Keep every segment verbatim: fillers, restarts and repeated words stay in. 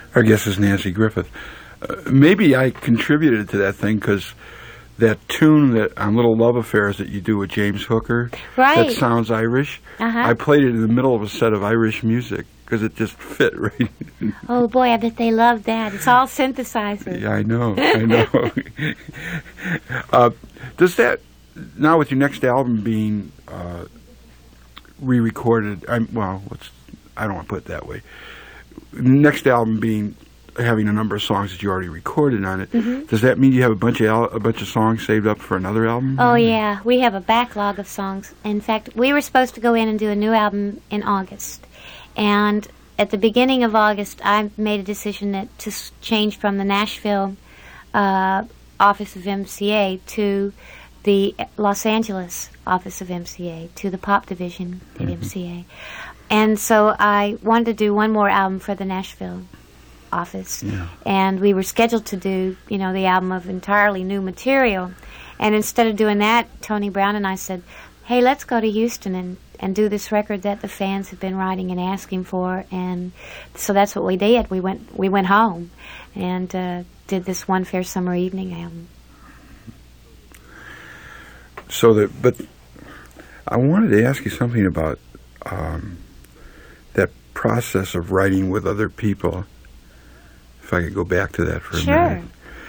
Our guest is Nanci Griffith. Uh, maybe I contributed to that thing because that tune that on Little Love Affairs that you do with James Hooker, right. that sounds Irish. Uh-huh. I played it in the middle of a set of Irish music because it just fit right. Oh boy, I bet they love that. It's all synthesizers. Yeah, I know. I know. uh, does that now with your next album being uh, re-recorded? I'm, well, let's. I don't want to put it that way. Next album being having a number of songs that you already recorded on it. Mm-hmm. Does that mean you have a bunch of al- a bunch of songs saved up for another album? Oh yeah, we have a backlog of songs. In fact, we were supposed to go in and do a new album in August, and at the beginning of August, I made a decision that to s- change from the Nashville uh, office of M C A to the Los Angeles office of M C A, to the pop division at mm-hmm. M C A. And so I wanted to do one more album for the Nashville office. Yeah. And we were scheduled to do, you know, the album of entirely new material. And instead of doing that, Tony Brown and I said, hey, let's go to Houston and, and do this record that the fans have been writing and asking for. And so that's what we did. We went we went home and uh, did this One Fair Summer Evening album. So that, but I wanted to ask you something about um, that process of writing with other people. If I could go back to that for a sure. minute.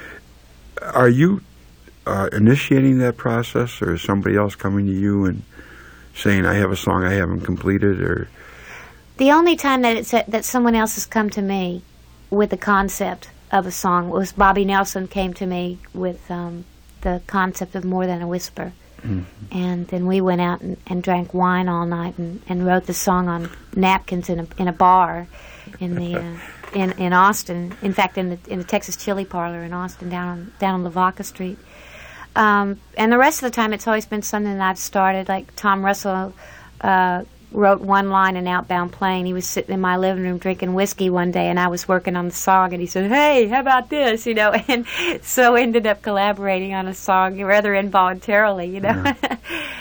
Are you uh, initiating that process, or is somebody else coming to you and saying, I have a song I haven't completed? Or the only time that it's that someone else has come to me with the concept of a song was Bobby Nelson came to me with um, the concept of More Than a Whisper. Mm-hmm. And then we went out and, and drank wine all night and, and wrote the song on napkins in a in a bar in the uh, in in Austin. In fact, in the in the Texas Chili Parlor in Austin, down on down on Lavaca Street. Um, and the rest of the time, it's always been something that I've started. Like Tom Russell uh, wrote one line in Outbound Plane. He was sitting in my living room drinking whiskey one day, and I was working on the song, and he said, hey, how about this, you know, and so ended up collaborating on a song rather involuntarily, you know. Yeah.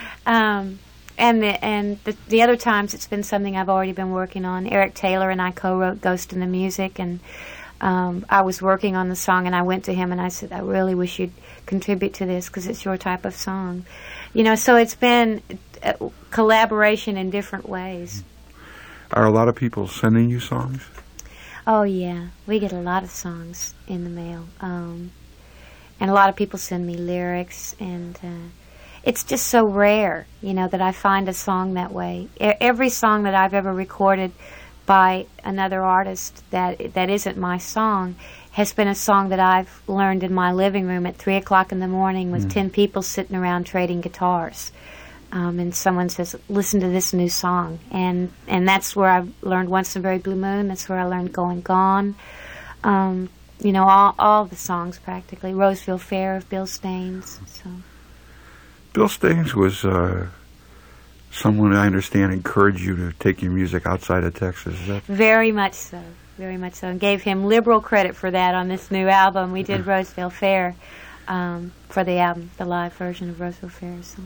um, and the, and the, the other times it's been something I've already been working on. Eric Taylor and I co-wrote Ghost in the Music, and um, I was working on the song, and I went to him and I said, I really wish you'd contribute to this because it's your type of song. You know, so it's been uh, collaboration in different ways. Are a lot of people sending you songs? Oh, yeah. We get a lot of songs in the mail. Um, and a lot of people send me lyrics, and uh, it's just so rare, you know, that I find a song that way. E- every song that I've ever recorded by another artist that that isn't my song has been a song that I've learned in my living room at three o'clock in the morning with mm. ten people sitting around trading guitars. Um, and someone says, listen to this new song. And and that's where I learned Once in a Very Blue Moon. That's where I learned Going Gone. Um, you know, all all the songs practically. Roseville Fair of Bill Staines. So. Bill Staines was uh, someone I understand encouraged you to take your music outside of Texas. Is that very much so. Very much so. And gave him liberal credit for that on this new album. We did Roseville Fair um, for the album, the live version of Roseville Fair. So.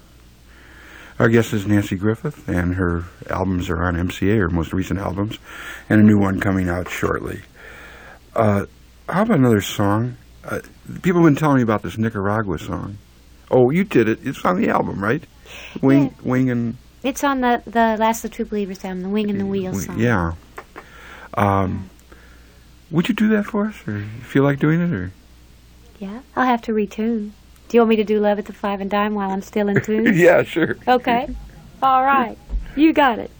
Our guest is Nanci Griffith, and her albums are on M C A, her most recent albums, and a new one coming out shortly. Uh, how about another song? Uh, people have been telling me about this Nicaragua song. Oh, you did it. It's on the album, right? Wing, yeah. Wing and... It's on the, the Last of the True Believers album, the Wing and the Wheel song. Yeah. Um, would you do that for us, or you feel like doing it, or? Yeah, I'll have to retune. Do you want me to do Love at the Five and Dime while I'm still in tune? Yeah, sure. Okay. All right. You got it.